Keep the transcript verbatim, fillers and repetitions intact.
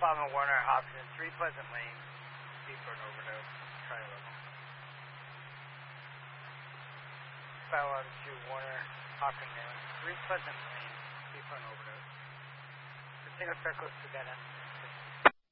five on Warner, Hopkins, three Pleasant Lane, speed for an overdose, try level. five one two Warner, Hopkins, three Pleasant Lane, speed for an overdose. The single circle is to that end.